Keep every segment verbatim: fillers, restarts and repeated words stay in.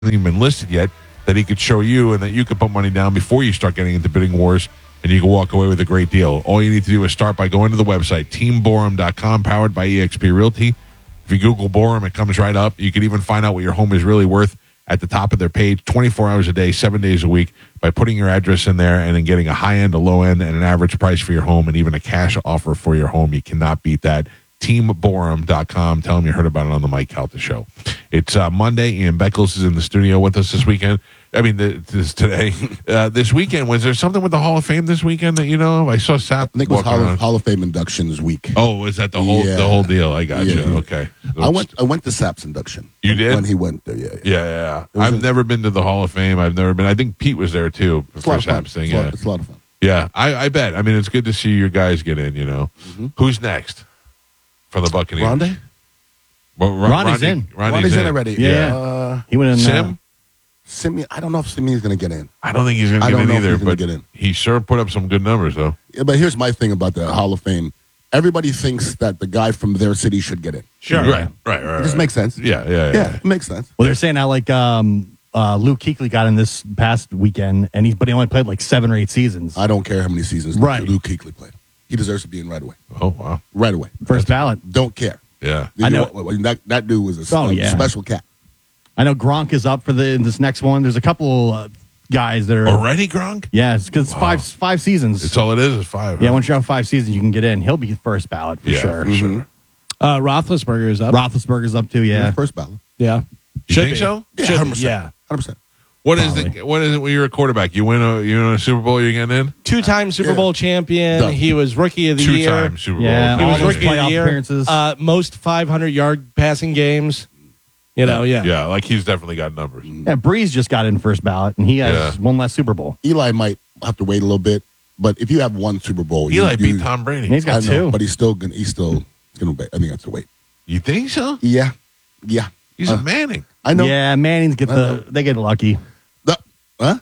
even been listed yet that he could show you and that you could put money down before you start getting into bidding wars, and you can walk away with a great deal. All you need to do is start by going to the website, team borum dot com, powered by eXp Realty. If you Google Borum, it comes right up. You can even find out what your home is really worth at the top of their page, twenty-four hours a day, seven days a week, by putting your address in there and then getting a high end, a low end, and an average price for your home, and even a cash offer for your home. You cannot beat that. team borum dot com. Tell them you heard about it on the Mike Calta Show. It's uh, Monday. Ian Beckles is in the studio with us this weekend. I mean, the, this today. Uh, this weekend, was there something with the Hall of Fame this weekend that you know of? I saw Sap. I think it was Hall of, Hall of Fame inductions week. Oh, was that the whole yeah. the whole deal? I got yeah. you. Okay. I went I went to Sap's induction. You did? When he went there, yeah. Yeah, yeah. yeah. I've a, never been to the Hall of Fame. I've never been. I think Pete was there, too, for Sap's thing. It's, yeah. lot, it's a lot of fun. Yeah, I, I bet. I mean, it's good to see your guys get in, you know. Mm-hmm. Who's next for the Buccaneers? Rondé? Well, Ron, Ronnie's Ronnie, in. Ronnie's, Ronnie's in in already. Yeah. yeah. Uh, He went in. Sim? Uh, Simi, I don't know if Simi's going to get in. I don't think he's going to I get don't in know if either, he's gonna but get in. he sure put up some good numbers, though. Yeah, but here's my thing about the Hall of Fame. Everybody thinks that the guy from their city should get in. Sure. Right, right, right. It just right. makes sense. Yeah, yeah, yeah. Yeah, it makes sense. well, they're saying how like um, uh, Luke Kuechly got in this past weekend, and he's but he only played like seven or eight seasons. I don't care how many seasons Right. Luke Kuechly played. He deserves to be in right away. Oh, wow. Right away. First ballot. Don't care. Yeah. You I know. what- That, that dude was a, Oh, a yeah. special cat. I know Gronk is up for the this next one. There's a couple uh, guys that are Already, Gronk? yeah, it's because it's five five seasons. It's all it is, is five. yeah, huh? once you're on five seasons, you can get in. He'll be first ballot for Yeah, sure. for sure. Uh, Roethlisberger is up. Roethlisberger's up too. Yeah, First ballot. yeah. You Should think be. so? Yeah, Should one hundred be, percent. yeah. one hundred percent. What is Probably. the what is it when you're a quarterback? You win a you win a Super Bowl, you're getting in? Two-time Super Yeah. Bowl champion. Done. He was Rookie of the Two Year. time Super Bowl. Yeah, He all was those Rookie of playoff the Year. appearances. Uh, most five hundred yard passing games. You know, yeah. Yeah, like he's definitely got numbers. yeah. Breeze just got in first ballot, and he has Yeah. one less Super Bowl. Eli might have to wait a little bit, but if you have one Super Bowl, you, Eli beat you, Tom Brady. And he's I got know, two. but he's still gonna. He's still gonna wait. I think that's to wait. You think so? Yeah, yeah. He's Uh, a Manning. I know. Yeah, Manning's get I know. the they get lucky. The- huh?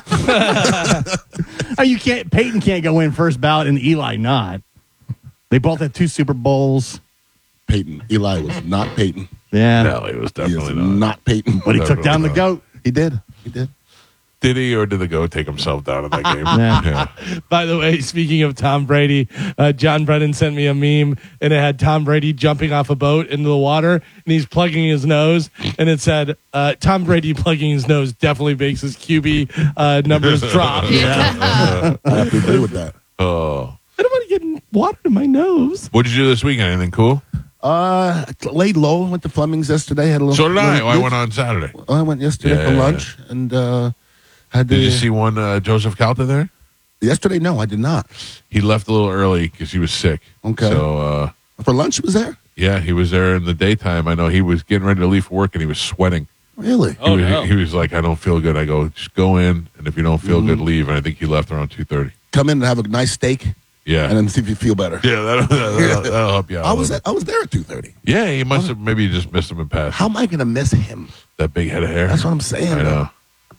Oh, you can't. Peyton can't go in first ballot, and Eli not. They both had two Super Bowls. Peyton. Eli was not Peyton. Yeah, No, he was He is definitely not. not Peyton. but he took down the Definitely goat. He did. He did. Did he or did the goat take himself down in that game? Yeah. Yeah. By the way, speaking of Tom Brady, uh, John Brennan sent me a meme, and it had Tom Brady jumping off a boat into the water, and he's plugging his nose, and it said, uh, Tom Brady plugging his nose definitely makes his Q B uh, numbers drop. I have to agree with that. Oh. I don't want to get water in my nose. What'd you do this weekend? Anything cool? Uh, laid low. Went to Fleming's yesterday. Had a little. So did I. little- Oh, I went on Saturday. I went yesterday Yeah, for yeah, lunch and uh, had to. Did you see one uh, Joseph Calta there? Yesterday, no, I did not. He left a little early because he was sick. Okay. So, uh, For lunch, he was there. yeah, he was there in the daytime. I know he was getting ready to leave for work and he was sweating. Really? He, Oh, was, no. he was like, I don't feel good. I go, just go in, and if you don't feel Mm-hmm. good, leave. And I think he left around two thirty. Come in and have a nice steak, Yeah. and then see if you feel better. yeah, that'll, that'll, that'll help you out. I a was little at, I was there at two thirty. bit. Yeah, he must have, maybe you just missed him in passing. How am I going to miss him? That big head of hair. That's what I'm saying. I know.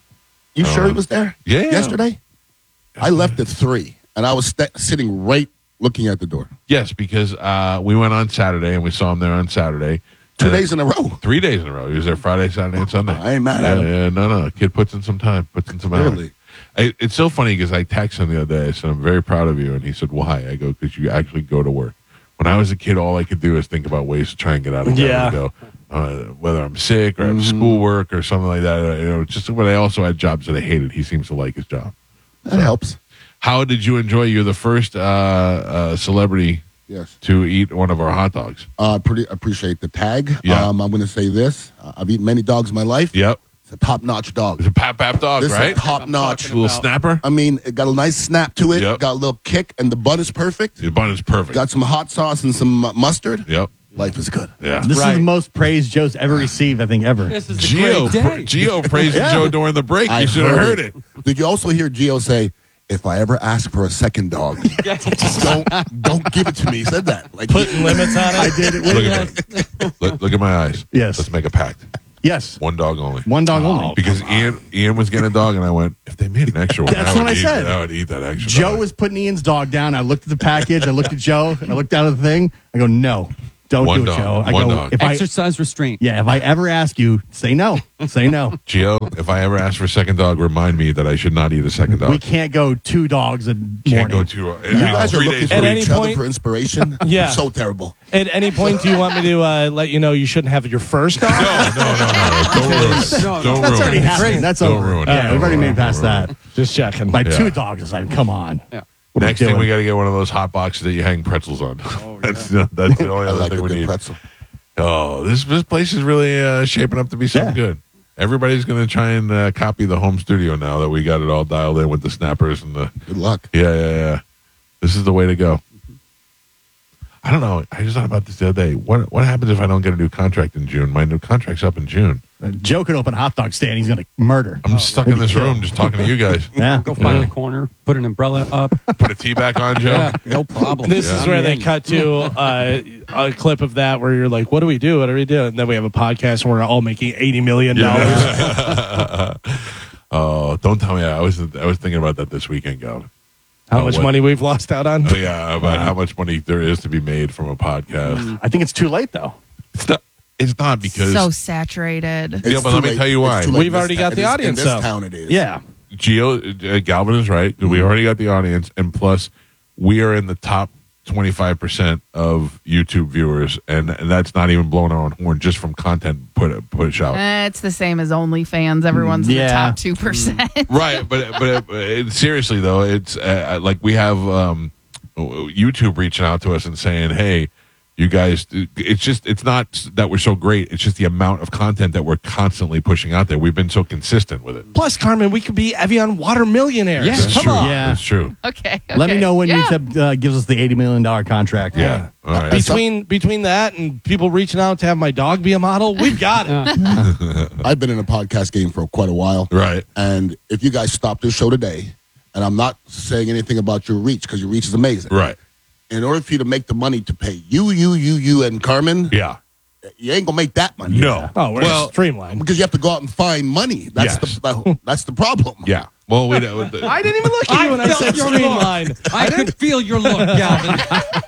You Uh, sure he was there? yeah, yeah. Yesterday? I left at three, and I was st- sitting right looking at the door. Yes, because uh, we went on Saturday and we saw him there on Saturday. Two And days in a row. Three days in a row. He was there Friday, Saturday, and Sunday. I ain't mad yeah, at him. Yeah, no, no. Kid puts in some time, puts in some hours. Really? I, it's so funny because I texted him the other day. I said, I'm very proud of you. And he said, why? I go, because you actually go to work. When I was a kid, all I could do is think about ways to try and get out of bed Yeah. and go, uh, whether I'm sick or I have Mm-hmm. schoolwork or something like that. Uh, You know, just but I also had jobs that I hated. He seems to like his job. That helps. How did you enjoy? You're the first uh, uh, celebrity Yes. to eat one of our hot dogs. I uh, pretty appreciate the tag. Yeah. Um, I'm going to say this. Uh, I've eaten many dogs in my life. Yep. It's a top-notch dog. It's a pap pap dog, This right? is top-notch. It's a little snapper. I mean, it got a nice snap to it. Yep. Got a little kick, and the bun is perfect. The bun is perfect. Got some hot sauce and some uh, mustard. Yep. Life is good. Yeah. This is Right. the most praise Joe's ever received, I think, ever. This is a Gio, great day. Gio praised Joe during the break. I You should have heard it. Did you also hear Gio say, if I ever ask for a second dog, just don't don't give it to me? He said that. Like Putting limits on it. I did it. Look at me. Look, look at my eyes. Yes. Let's make a pact. Yes. One dog only. One dog only. Because Ian Ian was getting a dog, and I went, if they made an extra one, That's I would what I eat, said. I would eat that extra Joe dog. was putting Ian's dog down. I looked at the package. I looked at Joe, and I looked down at the thing. I go, no. Don't One do it, dog. Joe. I One go, dog. if I, Exercise restraint. yeah, if I ever ask you, say no. Say no. Gio, if I ever ask for a second dog, remind me that I should not eat a second dog. We can't go two dogs a Can't morning. go too. uh, You guys are three looking days for a At week. any each other point- for inspiration. Yeah. So terrible. At any point, do you want me to uh, let you know you shouldn't have your first dog? No, no, no, no. Don't ruin it. No, no. Don't That's ruin already it. happening. That's Don't over. ruin it. Yeah, Don't we've already ruin made it. past Don't ruin that. Just checking. By Yeah. two dogs, it's like, come on. Yeah. What are Next thing doing? we got to get one of those hot boxes that you hang pretzels on. that's the, that's the only I other like a thing we good need. pretzel. Oh, this this place is really uh, shaping up to be something Yeah. good. Everybody's going to try and uh, copy the home studio now that we got it all dialed in with the snappers and the Good luck. yeah, yeah, yeah. This is the way to go. I don't know. I just thought about this the other day. What what happens if I don't get a new contract in June? My new contract's up in June. Uh, Joe could open a hot dog stand. He's going to murder. I'm stuck in this room just talking to you guys. Yeah. Go find a corner, put an umbrella up. Put a tea back on, Joe. Yeah, no problem. This is I'm where they in. cut to uh, a clip of that where you're like, "What do we do? What do we do?" And then we have a podcast and we're all making eighty million dollars. Oh, don't tell me. I was I was thinking about that this weekend, Gal. How Oh, much what- money we've lost out on? Oh, yeah, about how much money there is to be made from a podcast. I think it's too late, though. It's not. It's not because So saturated. Yeah, It's but too let me late. tell you It's why. too late We've in this already ta- got the it is- audience, In this though. town, it is. Yeah. Gio uh, Galvin is right. We already got the audience, and plus, we are in the top twenty-five percent of YouTube viewers, and, and that's not even blowing our own horn just from content put push out. Eh, it's the same as OnlyFans. Everyone's in Yeah. the top two percent. Right, but but uh, it, seriously though, it's uh, like we have um, YouTube reaching out to us and saying, "Hey, you guys," it's just it's not that we're so great. It's just the amount of content that we're constantly pushing out there. We've been so consistent with it. Plus, Carmen, we could be Evian water millionaires. Yeah. That's Come true. on. Yeah. That's true. Okay, Let me okay. know when Yeah. YouTube uh, gives us the eighty million dollars contract. Yeah. All right. Between between that and people reaching out to have my dog be a model, we've got it. I've been in a podcast game for quite a while. Right. And if you guys stop this show today, and I'm not saying anything about your reach because your reach is amazing. Right. In order for you to make the money to pay you, you, you, you, and Carmen, Yeah. you ain't gonna make that money. No. Oh, we're well. streamlined. Because you have to go out and find money. That's Yes. the that's the problem. Yeah. Well, we don't. I didn't even look at you when I felt said your streamline. look. I could feel your look, Galvin.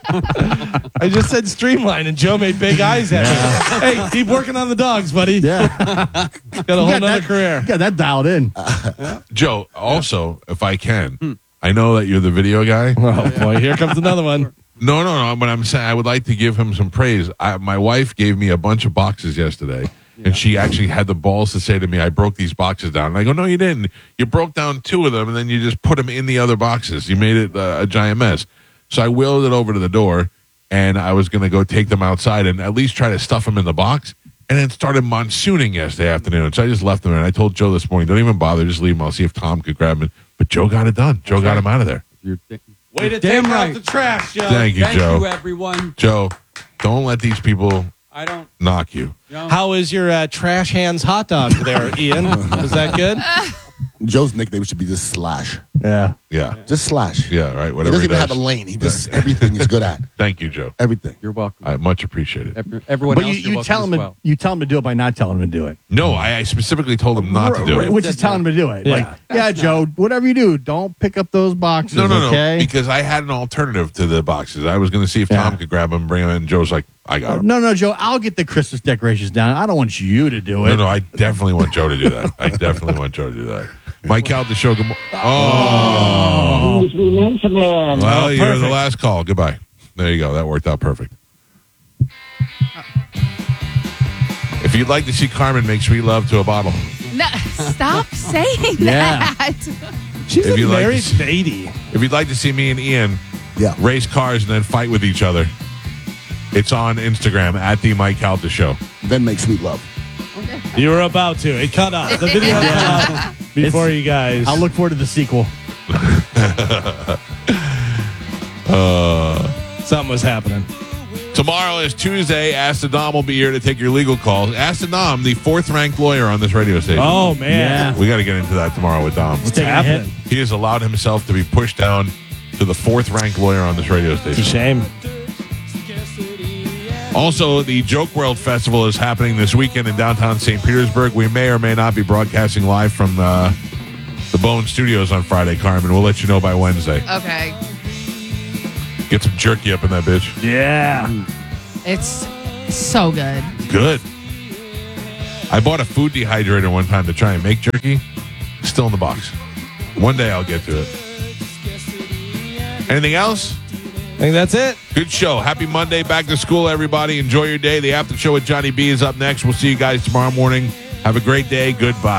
I just said streamline, and Joe made big eyes at me. Hey, keep working on the dogs, buddy. Yeah. Got a whole got nother that- career. Got that dialed in. Joe, also, if I can, I know that you're the video guy. Oh boy, here comes another one. No, no, no. But I'm saying I would like to give him some praise. I, my wife gave me a bunch of boxes yesterday, and she actually had the balls to say to me, "I broke these boxes down." And I go, "No, you didn't. You broke down two of them, and then you just put them in the other boxes. You made it uh, a giant mess." So I wheeled it over to the door, and I was going to go take them outside and at least try to stuff them in the box. And it started monsooning yesterday afternoon, so I just left them. And I told Joe this morning, "Don't even bother. Just leave them. I'll see if Tom could grab them." But Joe got it done. Joe got him out of there. You're di- Way to Damn take right. out the trash, Joe. Thank you, Thank Joe. you, everyone. Joe, don't let these people I don't knock you. know. How is your uh, trash hands hot dog there, Ian? Is that good? Joe's nickname should be just Slash. Yeah. Yeah. Just Slash. Yeah, right. He Whatever doesn't he even does. have a lane. He just everything he's good at. Thank you, Joe. Everything. You're welcome. I much appreciate it. Every- Everyone But else, you, you're you welcome tell as him to, well. you tell him to do it by not telling him to do it. No, I, I specifically told him not to do Right, it. which is telling him to do it. Yeah. Like, yeah, Joe, whatever you do, don't pick up those boxes. No, no, okay? no. Because I had an alternative to the boxes. I was going to see if Yeah. Tom could grab them and bring them in. And Joe's like, I got them. No, no, Joe, I'll get the Christmas decorations down. I don't want you to do it. No, no, I definitely want Joe to do that. I definitely want Joe to do that. Mike out the show. Good mo- oh. Well, you're the perfect. last call. Goodbye. There you go. That worked out perfect. If you'd like to see Carmen make sweet love to a bottle, No, stop saying Yeah. that. She's If a you like married to- lady. if you'd like to see me and Ian Yeah. race cars and then fight with each other, it's on Instagram at the Mike Calta Show. Then make sweet love. You were about to. It cut off. The video cut off before you guys. I'll look forward to the sequel. Something was happening. Tomorrow is Tuesday. Ask the Dom will be here to take your legal calls. Ask the Dom, the fourth ranked lawyer on this radio station. Oh, man. Yeah. We got to get into that tomorrow with Dom. What's Taking a happening? hit. He has allowed himself to be pushed down to the fourth ranked lawyer on this radio It's a station. shame. Also, the Joke World Festival is happening this weekend in downtown Saint Petersburg. We may or may not be broadcasting live from uh, the Bone Studios on Friday, Carmen. We'll let you know by Wednesday. Okay. Get some jerky up in that bitch. Yeah. It's so good. Good. I bought a food dehydrator one time to try and make jerky. Still in the box. One day I'll get to it. Anything else? I think that's it. Good show. Happy Monday. Back to school, everybody. Enjoy your day. The after show with Johnny B is up next. We'll see you guys tomorrow morning. Have a great day. Goodbye.